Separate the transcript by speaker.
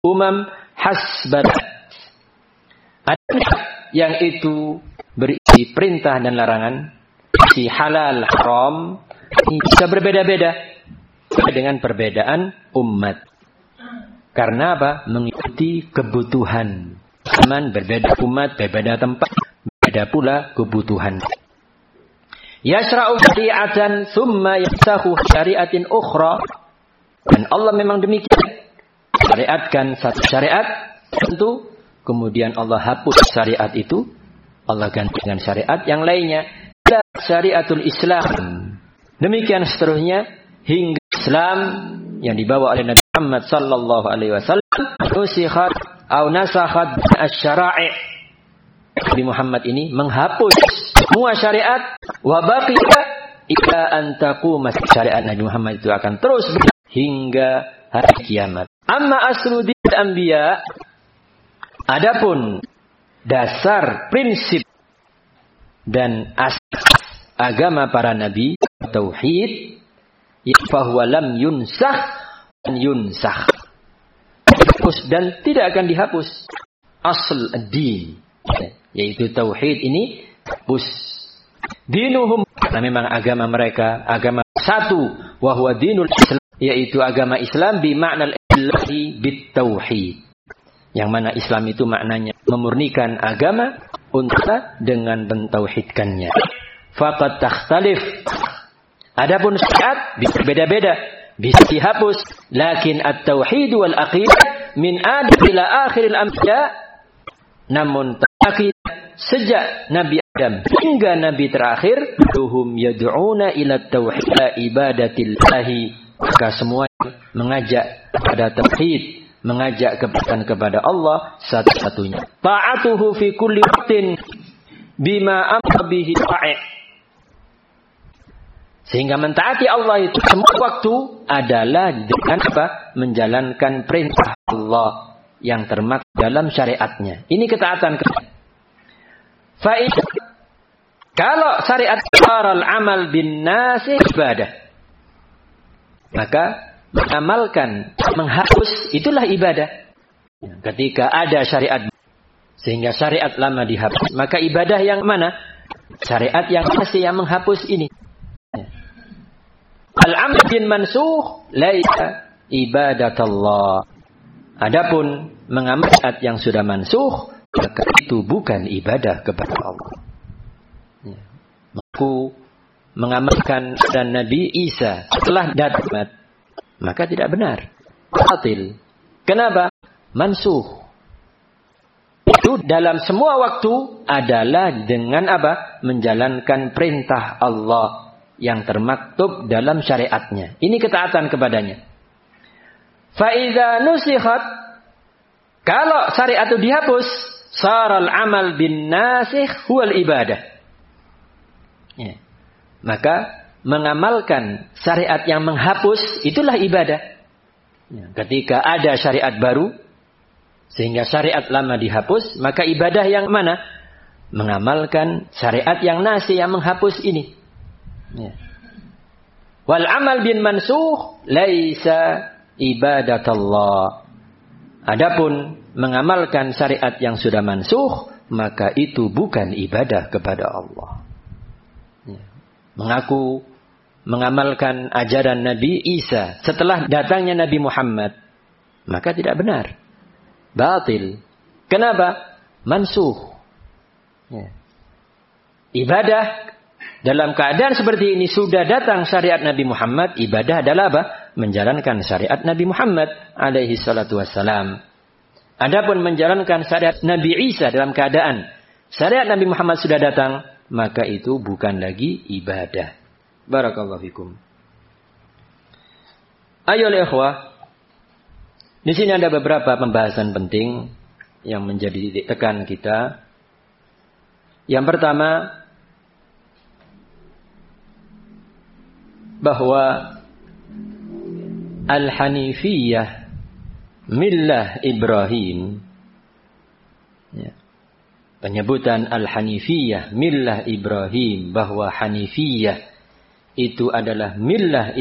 Speaker 1: umam hasbat. Ada yang itu berisi perintah dan larangan, si halal, haram, bisa berbeda-beda dengan perbedaan umat. Karena apa? Mengikuti kebutuhan. Zaman berbeda umat, berbeda tempat, berbeda pula kebutuhan. Yashra'u syari'atan thumma yafsahu syari'atin ukhra. Dan Allah memang demikian. Syariatkan satu syariat, tentu kemudian Allah hapus syariat itu, Allah ganti dengan syariat yang lainnya. Syariatul Islam. Demikian seterusnya hingga Islam yang dibawa oleh Nabi Muhammad sallallahu alaihi wasallam nusikhat atau nasakhat asy-syara'i'. Nabi Muhammad ini menghapus semua syariat wa baqiya ila an taquma, syariat Nabi Muhammad itu akan terus hingga hari kiamat. Amma aslu din anbiya, adapun dasar prinsip dan asas agama para nabi tauhid, fahuwa lam yunsakh dan tidak akan dihapus. Asl ad-din, yaitu tauhid ini hapus. Dinuhum, karena memang agama mereka agama satu, wa huwa dinul Islam, yaitu agama Islam bi ma'nal ilahi bit tauhid. Yang mana Islam itu maknanya memurnikan agama unta dengan mentauhidkannya. Faqad takhtalif. Adapun syariat bisa beda-beda, bisa dihapus, lakin at-tauhid wal aqidah min adam ila akhiril anbiya. Namun tauhid sejak Nabi Adam hingga Nabi terakhir, tuhum yad'una ila tauhid ibadatillahi. Maka semua mengajak kepada tauhid, mengajak kepada Allah satu-satunya. Ta'atuhu fi kulli waqtin bima amara bihi ta'i'. Sehingga mentaati Allah itu semua waktu adalah dengan apa? Menjalankan perintah Allah yang termaktub dalam syariatnya. Ini ketaatan. Kalau syariat al amal bin nasi ibadah, maka mengamalkan, menghapus itulah ibadah. Ketika ada syariat sehingga syariat lama dihapus, maka ibadah yang mana? Syariat yang masih yang menghapus ini. Al-amr bin mansukh laisa ibadatullah. Adapun mengamalkan yang sudah mansukh, maka itu bukan ibadah kepada Allah. Aku mengamalkan dan Nabi Isa setelah datang, maka tidak benar. Batil. Kenapa? Mansukh. Itu dalam semua waktu adalah dengan apa? Menjalankan perintah Allah yang termaktub dalam syariatnya. Ini ketaatan kepadanya. Fa'idha nusikhat, kalau syariat itu dihapus, saral amal bin nasikh huwal ibadah. Ya. Maka mengamalkan syariat yang menghapus itulah ibadah. Ya. Ketika ada syariat baru, sehingga syariat lama dihapus, maka ibadah yang mana? Mengamalkan syariat yang nasi yang menghapus ini. Ya. Wal amal bin mansukh laisa ibadatullah. Adapun mengamalkan syariat yang sudah mansukh, maka itu bukan ibadah kepada Allah. Ya. Mengaku mengamalkan ajaran Nabi Isa setelah datangnya Nabi Muhammad, maka tidak benar. Batil. Kenapa? Mansukh. Ya. Ibadah dalam keadaan seperti ini sudah datang syariat Nabi Muhammad, ibadah adalah apa? Menjalankan syariat Nabi Muhammad alaihi salatu wassalam. Adapun menjalankan syariat Nabi Isa dalam keadaan syariat Nabi Muhammad sudah datang, maka itu bukan lagi ibadah. Barakallahu fikum. Ayo ikhwah, di sini ada beberapa pembahasan penting yang menjadi titik tekan kita. Yang pertama, bahwa Al-Hanifiyah millah Ibrahim, ya. Penyebutan Al-Hanifiyah millah Ibrahim, bahwa Hanifiyah itu adalah millah